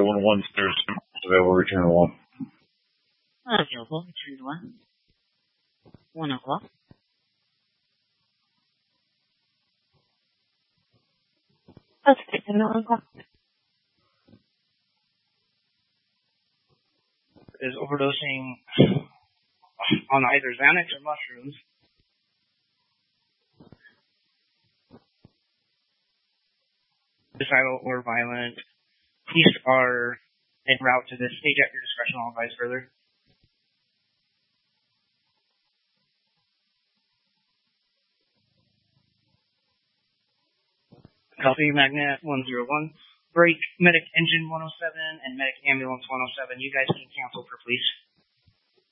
911, there's available, return 1. Available, return 1. 1 o'clock. Let's take him to 1 o'clock. Is overdosing on either Xanax or mushrooms. Suicidal or violent. Police are en route to this stage at your discretion. I'll advise further. Copy, Magnet 101. Break, Medic Engine 107 and Medic Ambulance 107. You guys can cancel for police.